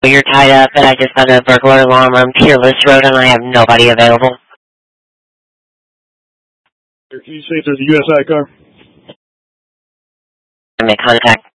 You're tied up, and I just got a burglar alarm on Peerless Road, and I have nobody available. Can you see if there's a USI car? I make contact.